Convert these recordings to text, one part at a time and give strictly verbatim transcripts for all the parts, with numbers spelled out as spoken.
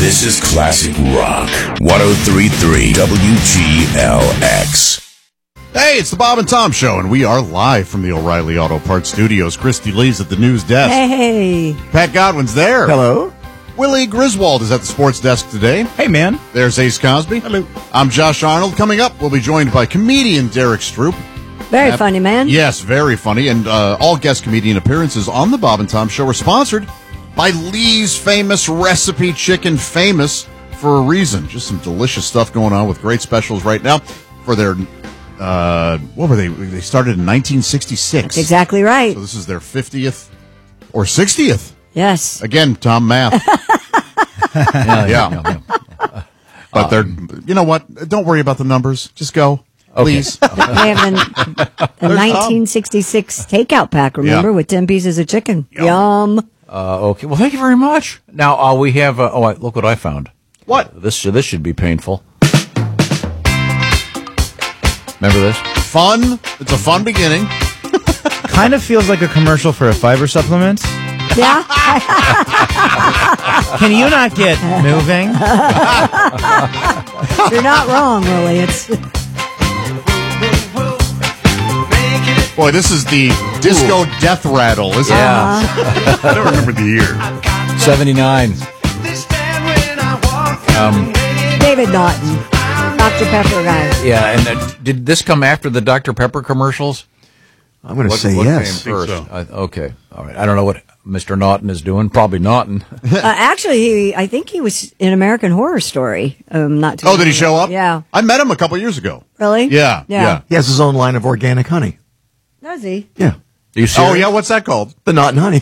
This is Classic Rock. one oh three point three W G L X. Hey, it's the Bob and Tom Show, and we are live from the O'Reilly Auto Parts Studios. Christy Lee's at the news desk. Hey. Pat Godwin's there. Hello. Willie Griswold is at the sports desk today. Hey, man. There's Ace Cosby. Hello. I'm Josh Arnold. Coming up, we'll be joined by comedian Derek Stroop. Very At, funny, man. Yes, very funny. And uh, all guest comedian appearances on the Bob and Tom Show are sponsored by Lee's Famous Recipe Chicken, famous for a reason. Just some delicious stuff going on with great specials right now for their, uh, what were they? They started in nineteen sixty-six. That's exactly right. So this is their fiftieth or sixtieth. Yes. Again, Tom math. yeah. yeah. But they're, you know what? Don't worry about the numbers. Just go. Please. They have the, the nineteen sixty-six takeout pack, remember, Yeah. with ten pieces of chicken. Yum. Yum. Uh, okay. Well, thank you very much. Now uh, we have. Uh, oh, I, look what I found. What? This this should be painful. Remember this? Fun. It's a fun beginning. Kind of feels like a commercial for a fiber supplement. Yeah. Can you not get moving? You're not wrong, Willie. It's Boy, this is the disco death rattle, isn't Yeah. it? I don't remember the year. seventy-nine. Um, David Naughton, Doctor Pepper guy. yeah, and uh, did this come after the Doctor Pepper commercials? I'm going to What- say what yes. came first? so. I, okay, all right. I don't know what Mister Naughton is doing. Probably Naughton. Uh, actually, he, I think he was in American Horror Story. Um, not too Oh, long did he ago. show up? Yeah. I met him a couple years ago. Really? Yeah, yeah. He has his own line of organic honey. Does he? Yeah. Are you serious? Oh, yeah, what's that called? The Not Honey.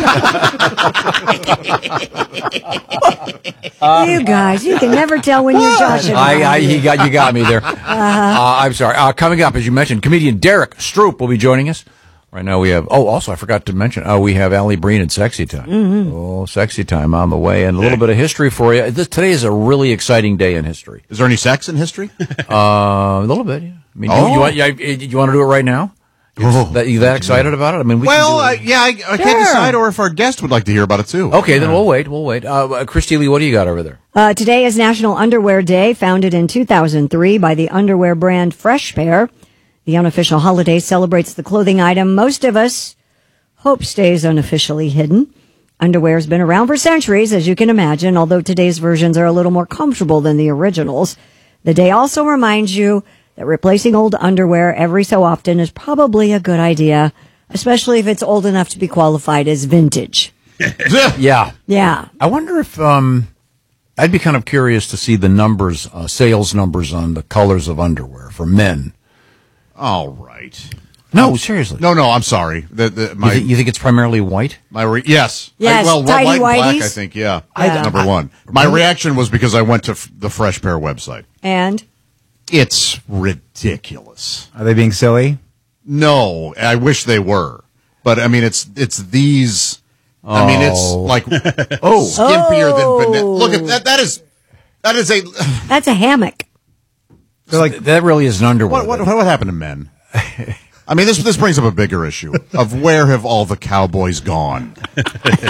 You guys, you can never tell when you're Josh and I, I, I. he got you got me there. Uh, I'm sorry. Uh, coming up, as you mentioned, comedian Derek Stroop will be joining us. Right now we have. Oh, also I forgot to mention. Uh, we have Allie Breen at Sexy Time. Mm-hmm. Oh, Sexy Time on the way, and a little bit of history for you. This, today is a really exciting day in history. Is there any sex in history? Uh, a little bit. Yeah. I mean, Oh. you, you want you, you want to do it right now? You that, you that excited about it? I mean, we Well, can I, do it. yeah, I, I can't decide, or if our guest would like to hear about it, too. Okay, then we'll wait. We'll wait. Uh, Christy Lee, what do you got over there? Uh, today is National Underwear Day, founded in two thousand three by the underwear brand Fresh Pair. The unofficial holiday celebrates the clothing item most of us hope stays unofficially hidden. Underwear has been around for centuries, as you can imagine, although today's versions are a little more comfortable than the originals. The day also reminds you that replacing old underwear every so often is probably a good idea, especially if it's old enough to be qualified as vintage. Yeah. Yeah. I wonder if um, I'd be kind of curious to see the numbers, uh, sales numbers on the colors of underwear for men. All right. No, seriously. No, no, I'm sorry. The, the, You, my, thi- you think it's primarily white? my re- yes. Yes, I, well, tidy white and black, whiteys. I think, yeah. Yeah. Number one. My reaction was because I went to f- the Fresh Pair website. And It's ridiculous. Are they being silly? No, I wish they were. But, I mean, it's it's these. I mean, it's Oh. like oh skimpier Oh. than vanilla. Look at that. That is that is a. that's a hammock. They're like, That really is an underwear. What, what, what happened to men? I mean, this this brings up a bigger issue of where have all the cowboys gone? and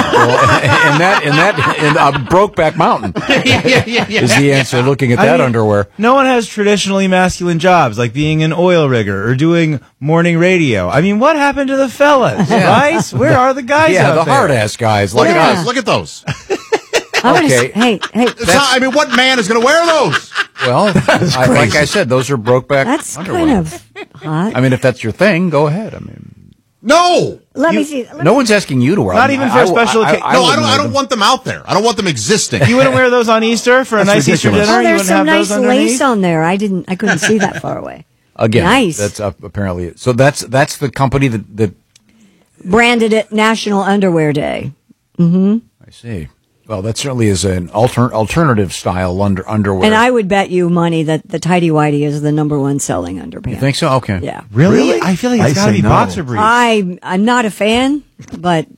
that, and that, in uh, Brokeback Mountain yeah, yeah, yeah. is the answer. Looking at I that mean, underwear. No one has traditionally masculine jobs like being an oil rigger or doing morning radio. I mean, what happened to the fellas, right? Where are the guys Yeah, out the there? hard ass guys Look like at Yeah. those. Look at those. I wanna Okay. s- hey, hey, It's not, I mean, what man is going to wear those? Well, I, like I said, those are Brokeback that's underwear. kind of hot. I mean, if that's your thing, go ahead. I mean, No. Let me You- see. Let no me- one's asking you to wear. Not them. even I- for a I- special I- occasion. I No, I wouldn't don't. I wear don't them. want them out there. I don't want them existing. You wouldn't wear those on Easter for a That's nice Easter ridiculous. dinner? Oh, You there's wouldn't some have nice those underneath? lace on there. I didn't. I couldn't see that far away. Again, Nice. that's uh, apparently so. That's that's the company that that Branded it National Underwear Day. I see. Well, that certainly is an alter, alternative style under underwear. And I would bet you money that the tidy whitey is the number one selling underpants. You think so? Okay. Yeah. Really? I feel like it's I got to say be no. boxer briefs. I I'm not a fan, but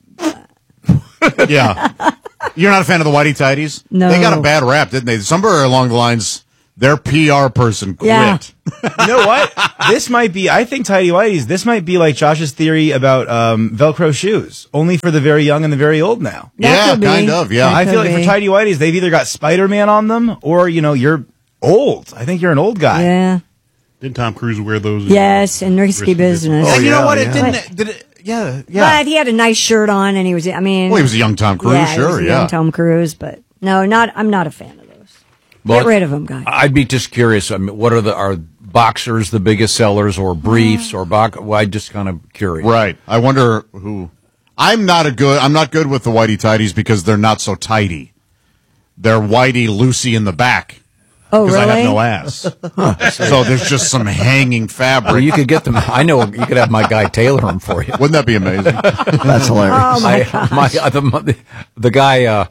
Yeah. You're not a fan of the whitey tighties? No. They got a bad rap, didn't they? Somewhere along the lines, Their P R person quit. Yeah. You know what? This might be, I think Tidy Whities, this might be like Josh's theory about um, Velcro shoes, only for the very young and the very old now. That Yeah, could be. kind of, yeah. That I feel could like for be. Tidy Whities, they've either got Spider-Man on them or, you know, you're old. I think you're an old guy. Yeah. Didn't Tom Cruise wear those? in- Yes, and risky Risky business. And Oh, you know yeah, what? It yeah. didn't. Did it? Yeah, yeah. But he had a nice shirt on, and he was. I mean, Well, he was a young Tom Cruise, yeah, he sure, was a yeah. young Tom Cruise, but no, not. I'm not a fan of those. Well, Get rid of them, guys. I'd be just curious. I mean, what are the are boxers the biggest sellers, or briefs, or box? Well, I just kind of curious. Right. I wonder who. I'm not a good. I'm not good with the whitey tidies because they're not so tidy. They're whitey loosey in the back Oh, because really? I have no ass. So there's just some hanging fabric. Well, you could get them. I know you could have my guy tailor them for you. Wouldn't that be amazing? That's hilarious. Oh my I, my, the, the guy, uh,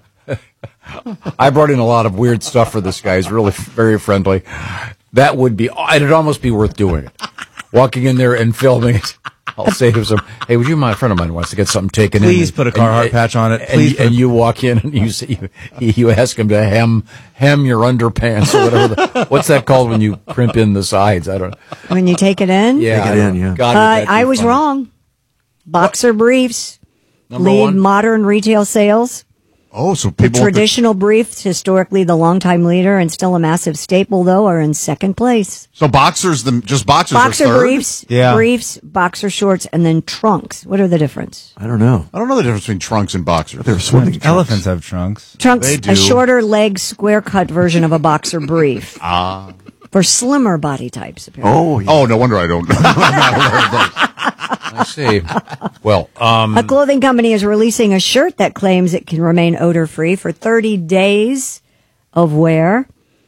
I brought in a lot of weird stuff for this guy. He's really very friendly. That would be, it'd almost be worth doing it. Walking in there and filming it. I'll say to him, hey, would you mind, a friend of mine wants to get something taken in. Please put a Carhartt patch on it. And, Please put and a- you walk in and you say, you, you ask him to hem, hem your underpants or whatever. The, what's that called when you crimp in the sides? I don't know. When you take it in, Yeah. Take it I don't in, know. yeah. God, Uh, would that be I was funny. wrong. Boxer briefs Number lead one? modern retail sales. Oh, so The people. traditional briefs, historically the longtime leader and still a massive staple, though, are in second place. So boxers, the just boxers Boxer are third? briefs, Yeah. briefs, boxer shorts, and then trunks. What are the difference? I don't know. I don't know the difference between trunks and boxers. They're swimming trunks. Elephants have trunks. Trunks, They do. a shorter leg, square cut version of a boxer brief. Ah. For slimmer body types, apparently. Oh, yeah. Oh, no wonder I don't know. I'm not aware of those. I see. Well, um, A clothing company is releasing a shirt that claims it can remain odor free for thirty days of wear.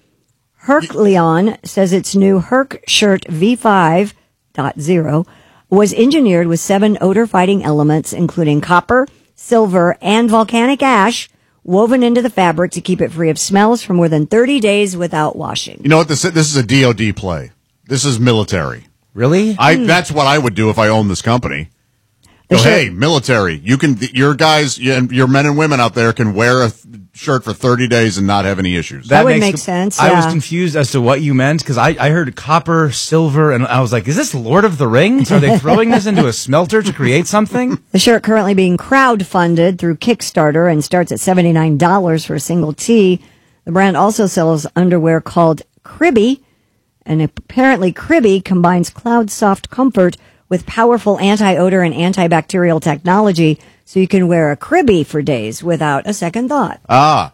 Hercleon says its new Herc shirt V five point oh was engineered with seven odor fighting elements, including copper, silver, and volcanic ash, woven into the fabric to keep it free of smells for more than thirty days without washing. You know what? This this is a D O D play. This is military. Really? I that's what I would do if I owned this company. The Go, shirt- hey, military, you can your guys, you- your men and women out there can wear a th- shirt for thirty days and not have any issues. That would make sense, I was yeah. confused as to what you meant because I, I heard copper, silver, and I was like, is this Lord of the Rings? Are they throwing this into a smelter to create something? The shirt currently being crowdfunded through Kickstarter and starts at seventy-nine dollars for a single tee. The brand also sells underwear called Cribby, and apparently Cribby combines Cloud Soft Comfort with powerful anti-odor and antibacterial technology, so you can wear a Cribby for days without a second thought. ah,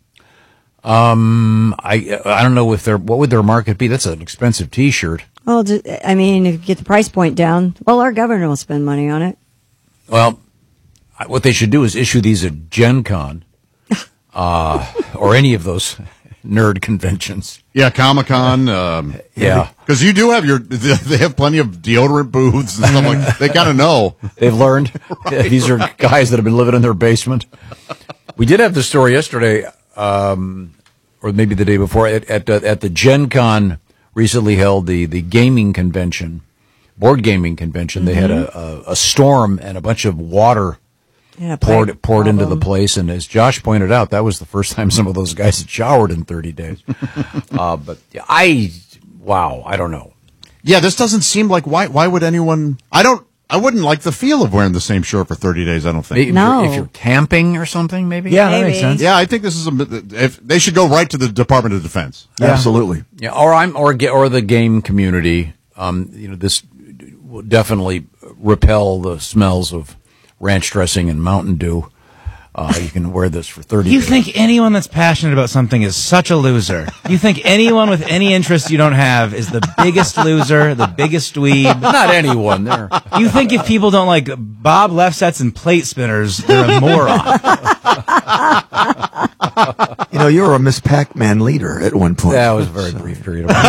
um, I I don't know if their what would their market be. That's an expensive T-shirt. Well, ju- I mean, if you get the price point down, well, our governor will spend money on it. Well, I- what they should do is issue these at Gen Con, uh, or any of those nerd conventions. yeah, Comic Con. Um, Yeah. because you do have your. They have plenty of deodorant booths and stuff like that. They kind of know. They've learned. These are guys that have been living in their basement. We did have the story yesterday, um, or maybe the day before, at at, uh, at the Gen Con recently held the, the gaming convention, board gaming convention. They had a, a, a storm and a bunch of water Yeah, poured pipe poured into the problem. place. And as Josh pointed out, that was the first time some of those guys had showered in thirty days. uh, but yeah, I, wow, I don't know. Yeah, this doesn't seem like why. Why would anyone? I don't. I wouldn't like the feel of wearing the same shirt for thirty days. I don't think. Maybe if No. you're- If you're camping or something, maybe. Yeah, that Maybe. makes sense. Yeah, I think this is a. If they should go right to the Department of Defense. Absolutely. Yeah, or I'm or ga- or the game community. Um, you know, this will definitely repel the smells of ranch dressing and Mountain Dew. Uh, you can wear this for thirty. You days. think anyone that's passionate about something is such a loser? You think anyone with any interest you don't have is the biggest loser, the biggest dweeb? Not anyone there. You think if people don't like Bob left sets and plate spinners, they're a moron? You know, you were a Miss Pac-Man leader at one point. That was a very brief period of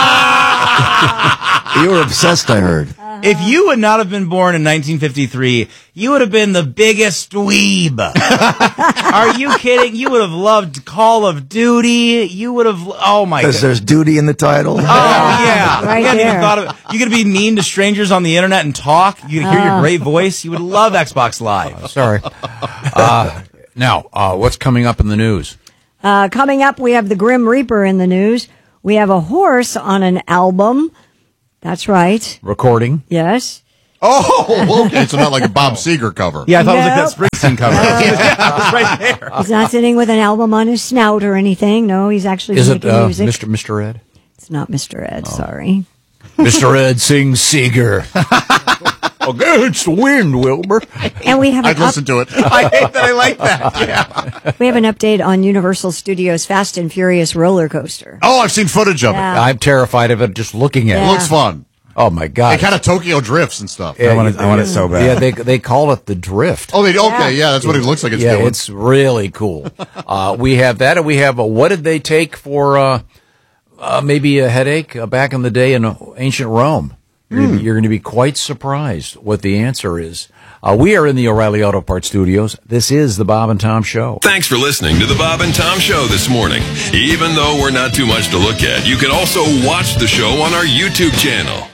time. You were obsessed, I heard. If you would not have been born in nineteen fifty-three, you would have been the biggest dweeb. Are you kidding? You would have loved Call of Duty. You would have, oh my god. Because there's duty in the title. Oh yeah, Right you hadn't even there. thought of it. You could be mean to strangers on the internet and talk. You could hear your great voice. You would love Xbox Live. Sorry. Uh, now, uh, what's coming up in the news? Uh, coming up, we have the Grim Reaper in the news. We have a horse on an album. That's right. Recording. Yes. Oh, okay. So not like a Bob Seger cover. Yeah, I thought Nope. it was like that Springsteen cover. Yeah, it was right there. He's not sitting with an album on his snout or anything. No, he's actually Is it making uh, music. Mister Mister Ed? It's not Mister Ed, sorry. Mister Ed sings Seeger. Against the wind, Wilbur. And we have an I'd listen to it. I hate that I like that. Yeah. We have an update on Universal Studios' Fast and Furious roller coaster. Oh, I've seen footage of Yeah. it. I'm terrified of it just looking at Yeah. It looks fun. it. Oh, my God. It kind of Tokyo drifts and stuff. Yeah, I want it, I want it so bad. Yeah, they they call it the drift. Oh, they okay. Yeah, that's what it looks like it's yeah, doing. it's really cool. uh, we have that, and we have a, what did they take for uh, uh, maybe a headache uh, back in the day in ancient Rome? You're Hmm. gonna be- you're going to be quite surprised what the answer is. Uh, we are in the O'Reilly Auto Parts Studios. This is the Bob and Tom Show. Thanks for listening to the Bob and Tom Show this morning. Even though we're not too much to look at, you can also watch the show on our YouTube channel.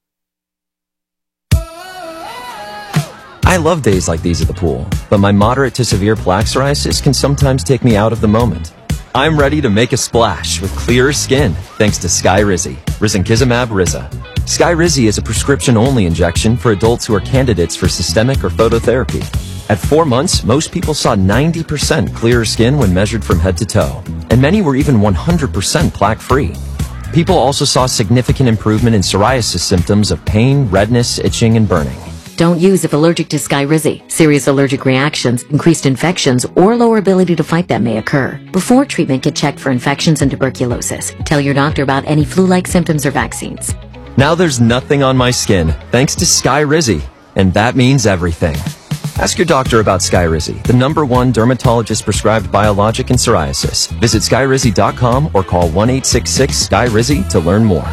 I love days like these at the pool, but my moderate to severe plaque psoriasis can sometimes take me out of the moment. I'm ready to make a splash with clearer skin thanks to Skyrizi, Risankizumab Riza. Skyrizi is a prescription-only injection for adults who are candidates for systemic or phototherapy. At four months, most people saw ninety percent clearer skin when measured from head to toe, and many were even one hundred percent plaque-free. People also saw significant improvement in psoriasis symptoms of pain, redness, itching, and burning. Don't use if allergic to Skyrizi. Serious allergic reactions, increased infections, or lower ability to fight them may occur. Before treatment, get checked for infections and tuberculosis. Tell your doctor about any flu-like symptoms or vaccines. Now there's nothing on my skin thanks to Skyrizi, and that means everything. Ask your doctor about Skyrizi, the number one dermatologist-prescribed biologic in psoriasis. Visit skyrizi dot com or call one eight six six Skyrizi to learn more.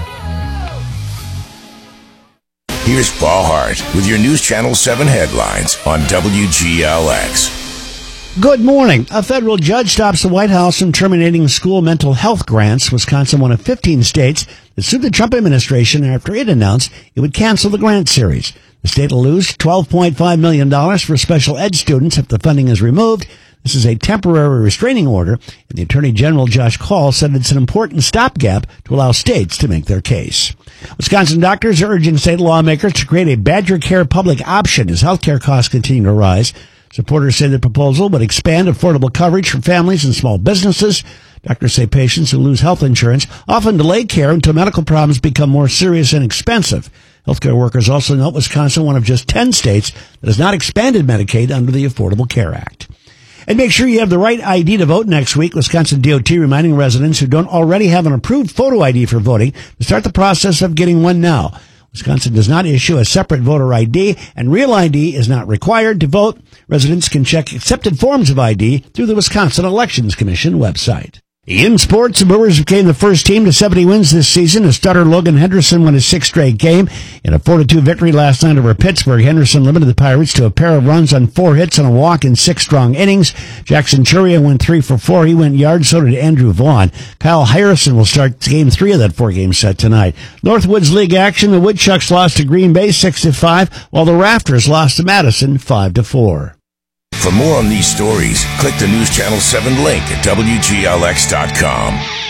Here's Paul Hart with your News Channel seven headlines on W G L X. Good morning. A federal judge stops the White House from terminating school mental health grants. Wisconsin, one of fifteen states that sued the Trump administration after it announced it would cancel the grant series. The state will lose twelve point five million dollars for special ed students if the funding is removed. This is a temporary restraining order, and the Attorney General, Josh Call, said it's an important stopgap to allow states to make their case. Wisconsin doctors are urging state lawmakers to create a Badger Care public option as healthcare costs continue to rise. Supporters say the proposal would expand affordable coverage for families and small businesses. Doctors say patients who lose health insurance often delay care until medical problems become more serious and expensive. Healthcare workers also note Wisconsin, one of just ten states that has not expanded Medicaid under the Affordable Care Act. And make sure you have the right I D to vote next week. Wisconsin D O T reminding residents who don't already have an approved photo I D for voting to start the process of getting one now. Wisconsin does not issue a separate voter I D, and real I D is not required to vote. Residents can check accepted forms of I D through the Wisconsin Elections Commission website. In sports, the Brewers became the first team to seventy wins this season as starter Logan Henderson won his sixth straight game. In a four to two victory last night over Pittsburgh, Henderson limited the Pirates to a pair of runs on four hits and a walk in six strong innings. Jackson Churia went three for four. He went yards, so did Andrew Vaughn. Kyle Harrison will start game three of that four-game set tonight. Northwoods League action, the Woodchucks lost to Green Bay six to five, while the Rafters lost to Madison five to four. For more on these stories, click the News Channel seven link at W G L X dot com.